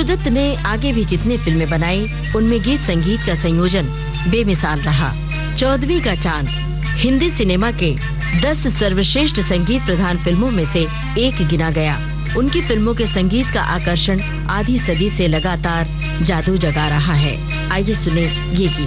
गुरुदत्त ने आगे भी जितने फिल्में बनाई उनमें गीत संगीत का संयोजन बेमिसाल रहा। 14वीं का चांद हिंदी सिनेमा के 10 सर्वश्रेष्ठ संगीत प्रधान फिल्मों में से एक गिना गया। उनकी फिल्मों के संगीत का आकर्षण आधी सदी से लगातार जादू जगा रहा है। आइए सुने ये गीत।